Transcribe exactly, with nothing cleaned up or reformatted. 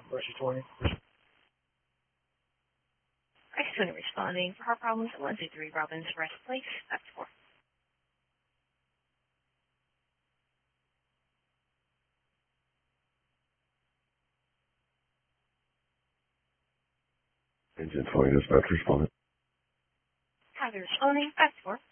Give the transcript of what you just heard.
Russia twenty. Russia twenty responding for heart problems at one two three Robbins Rest Place. That's four. Engine twenty dispatch responding. Hi, responding. That's four.